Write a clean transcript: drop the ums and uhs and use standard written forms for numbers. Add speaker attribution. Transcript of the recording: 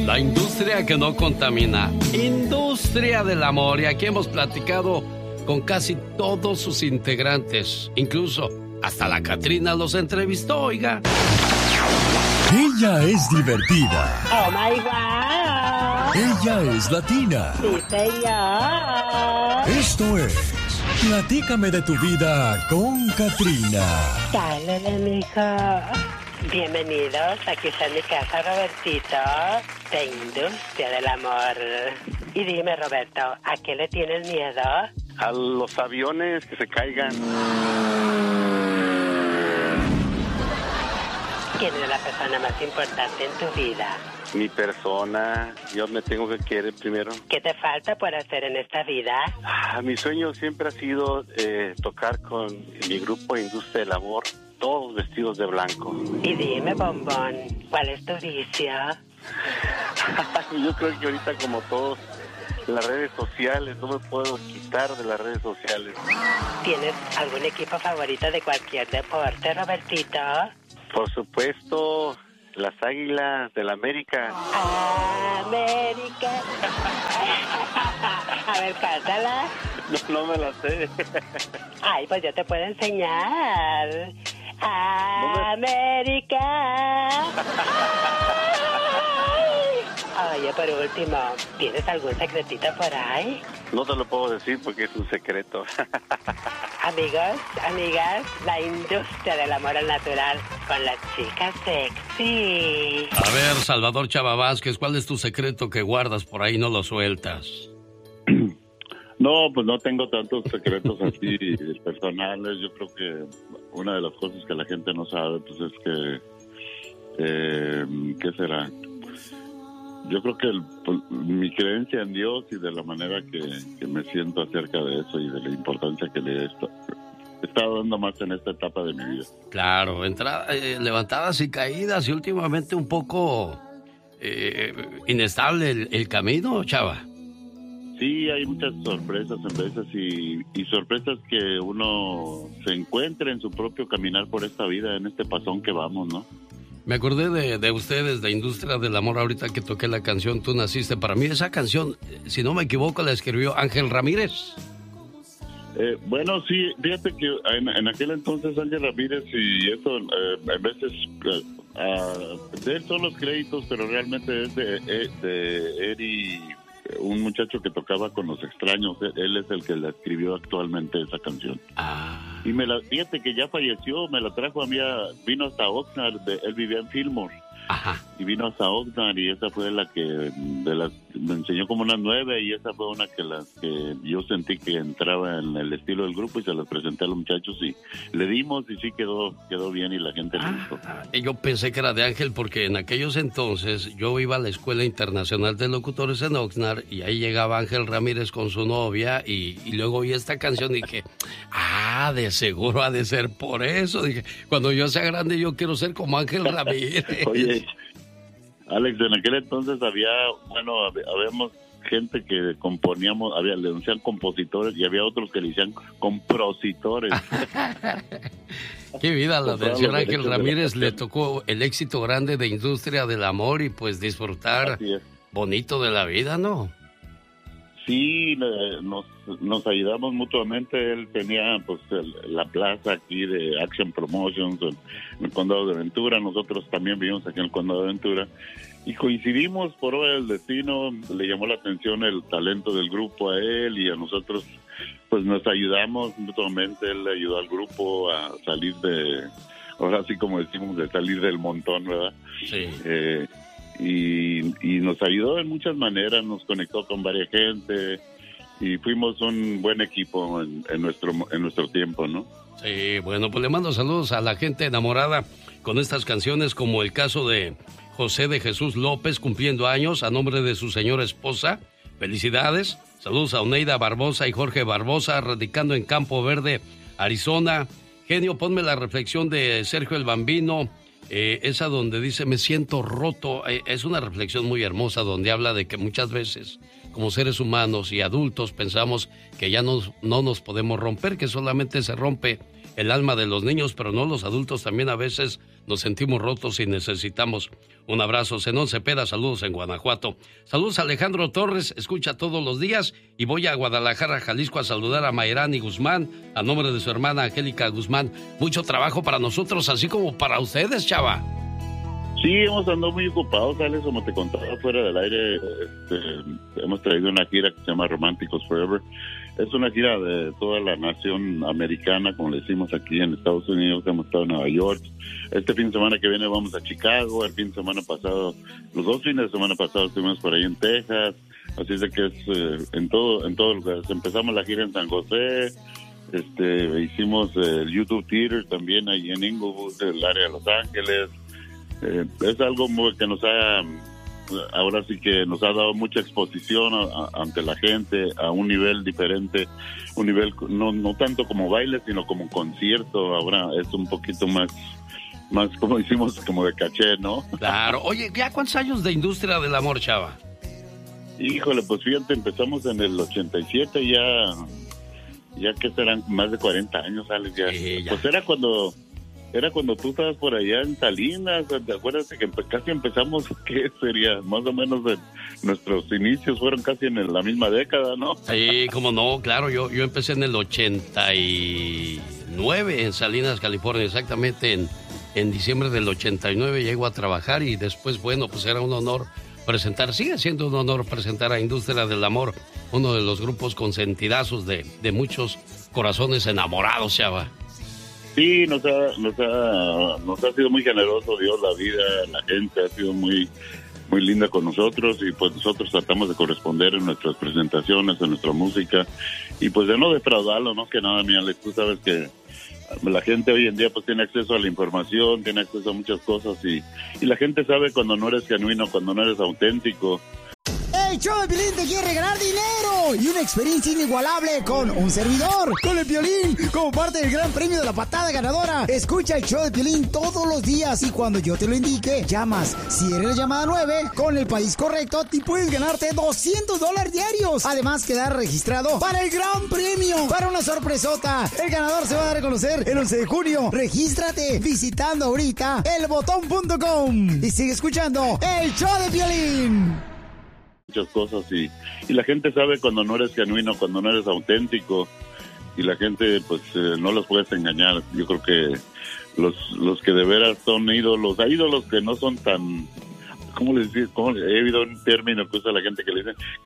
Speaker 1: La industria que no contamina, industria del amor. Y aquí hemos platicado con casi todos sus integrantes, incluso hasta la Catrina los entrevistó, oiga.
Speaker 2: Ella es divertida.
Speaker 3: Oh my God.
Speaker 2: Ella es latina.
Speaker 3: Sí, señor.
Speaker 2: Esto es Platícame de tu vida con Catrina.
Speaker 3: Dale, mijo. Bienvenidos, aquí está mi casa, Robertito, de Industria del Amor. Y dime, Roberto, ¿a qué le tienes miedo?
Speaker 4: A los aviones que se caigan.
Speaker 3: ¿Quién es la persona más importante en tu vida?
Speaker 4: Mi persona, yo me tengo que querer primero.
Speaker 3: ¿Qué te falta por hacer en esta vida?
Speaker 4: Mi sueño siempre ha sido tocar con mi grupo Industria del Amor, todos vestidos de blanco.
Speaker 3: Y dime, bombón, ¿cuál es tu vicio?
Speaker 4: Yo creo que ahorita, como todos, las redes sociales, no me puedo quitar de las redes sociales.
Speaker 3: ¿Tienes algún equipo favorito de cualquier deporte, Robertito?
Speaker 4: Por supuesto, las Águilas del América.
Speaker 3: América. A ver, cántala.
Speaker 4: No me la sé.
Speaker 3: Ay, pues yo te puedo enseñar. América. Oye, por último, ¿tienes algún secretito por ahí?
Speaker 4: No te lo puedo decir porque es un secreto.
Speaker 3: Amigos, amigas, la industria del amor al natural con la chica sexy.
Speaker 1: A ver, Salvador Chava Vázquez, ¿cuál es tu secreto que guardas por ahí y no lo sueltas?
Speaker 5: No, pues no tengo tantos secretos así personales. Yo creo que una de las cosas que la gente no sabe, pues es que, ¿qué será? Yo creo que mi creencia en Dios y de la manera que me siento acerca de eso y de la importancia que le he estado dando más en esta etapa de mi vida.
Speaker 1: Claro, levantadas y caídas y últimamente un poco inestable el camino, Chava.
Speaker 5: Sí, hay muchas sorpresas en veces y sorpresas que uno se encuentra en su propio caminar por esta vida, en este pasón que vamos, ¿no?
Speaker 1: Me acordé de ustedes, de Industria del Amor, ahorita que toqué la canción Tú Naciste Para Mí. Esa canción, si no me equivoco, la escribió Ángel Ramírez.
Speaker 5: Bueno, sí, fíjate que en aquel entonces Ángel Ramírez y eso, a veces de él son los créditos, pero realmente es de Eri, un muchacho que tocaba con Los Extraños. Él es el que la escribió actualmente esa canción. Y fíjate que ya falleció, me la trajo a mí, vino hasta Oxnard, él vivía en Fillmore.
Speaker 1: Ajá.
Speaker 5: Y vino hasta Oxnard y esa fue la que me enseñó como unas 9 y esa fue una que yo sentí que entraba en el estilo del grupo y se las presenté a los muchachos y le dimos y sí quedó bien y la gente le gustó.
Speaker 1: Yo pensé que era de Ángel porque en aquellos entonces yo iba a la Escuela Internacional de Locutores en Oxnard y ahí llegaba Ángel Ramírez con su novia y luego oí esta canción y dije, de seguro ha de ser por eso. Dije, cuando yo sea grande yo quiero ser como Ángel Ramírez.
Speaker 5: Oye, Alex, en aquel entonces habíamos gente que componíamos, le decían compositores y había otros que le decían compositores.
Speaker 1: Qué vida la del señor Ángel Ramírez, le tocó el éxito grande de Industria del Amor y pues disfrutar bonito de la vida, ¿no?
Speaker 5: Sí, nos ayudamos mutuamente. Él tenía pues la plaza aquí de Action Promotions en el Condado de Ventura. Nosotros también vivimos aquí en el Condado de Ventura. Y coincidimos por obra del destino. Le llamó la atención el talento del grupo a él y a nosotros pues nos ayudamos mutuamente. Él le ayudó al grupo a salir ahora sí como decimos, de salir del montón, ¿verdad? Sí. Y nos ayudó en muchas maneras, nos conectó con varias gente y fuimos un buen equipo en nuestro tiempo, ¿no?
Speaker 1: Sí, bueno, pues le mando saludos a la gente enamorada con estas canciones, como el caso de José de Jesús López, cumpliendo años a nombre de su señora esposa. Felicidades. Saludos a Oneida Barbosa y Jorge Barbosa, radicando en Campo Verde, Arizona. Genio, ponme la reflexión de Sergio el Bambino. Esa donde dice me siento roto, es una reflexión muy hermosa donde habla de que muchas veces como seres humanos y adultos pensamos que ya no nos podemos romper, que solamente se rompe el alma de los niños, pero no, los adultos también a veces nos sentimos rotos y necesitamos un abrazo. Zenón Cepeda, saludos en Guanajuato. Saludos a Alejandro Torres, escucha todos los días y voy a Guadalajara, Jalisco a saludar a Mayrani Guzmán, a nombre de su hermana Angélica Guzmán. Mucho trabajo para nosotros, así como para ustedes, chava.
Speaker 5: Sí, hemos andado muy ocupados, Alex, como te contaba fuera del aire. Hemos traído una gira que se llama Románticos Forever. Es una gira de toda la nación americana, como le decimos aquí en Estados Unidos. Hemos estado en Nueva York. Este fin de semana que viene vamos a Chicago. El fin de semana pasado, los 2 fines de semana pasados estuvimos por ahí en Texas. Así es de que es en todo lugar. Empezamos la gira en San José. Hicimos el YouTube Theater también ahí en Inglewood, el área de Los Ángeles. Es algo que nos ha, ahora sí que nos ha dado mucha exposición ante la gente a un nivel diferente, un nivel no tanto como baile, sino como concierto. Ahora es un poquito más como hicimos, como de caché, ¿no?
Speaker 1: Claro. Oye, ¿ya cuántos años de industria del amor, chava?
Speaker 5: Híjole, pues fíjate, empezamos en el 87, ya que serán más de 40 años, Alex, ya.
Speaker 1: Sí, ya.
Speaker 5: Pues era cuando tú estabas por allá en Salinas. ¿Te acuerdas que casi empezamos? ¿Qué sería? Más o menos nuestros inicios fueron casi en la misma década, ¿no?
Speaker 1: Sí, cómo no, claro. Yo empecé en el 89 en Salinas, California, exactamente en diciembre del 89 llego a trabajar y después, bueno, pues era un honor sigue siendo un honor presentar a Industria del Amor, uno de los grupos consentidazos de muchos corazones enamorados, chava.
Speaker 5: Sí, nos ha sido muy generoso Dios, la vida, la gente ha sido muy muy linda con nosotros y pues nosotros tratamos de corresponder en nuestras presentaciones, en nuestra música y pues de no defraudarlo, ¿no? Que nada, mira, tú sabes que la gente hoy en día pues tiene acceso a la información, tiene acceso a muchas cosas y la gente sabe cuando no eres genuino, cuando no eres auténtico.
Speaker 6: El show de Piolín te quiere regalar dinero y una experiencia inigualable con un servidor, con el Piolín, como parte del gran premio de la patada ganadora. Escucha el show de Piolín todos los días y cuando yo te lo indique, llamas. Si eres la llamada 9, con el país correcto, te puedes ganarte $200 diarios. Además, quedar registrado para el gran premio, para una sorpresota. El ganador se va a dar a conocer el 11 de junio. Regístrate visitando ahorita elbotón.com y sigue escuchando el show de Piolín.
Speaker 5: Muchas cosas y la gente sabe cuando no eres genuino, cuando no eres auténtico y la gente pues no los puedes engañar. Yo creo que los que de veras son ídolos, hay ídolos que no son tan, ¿cómo les digo? He oído un término que usa la gente que le dicen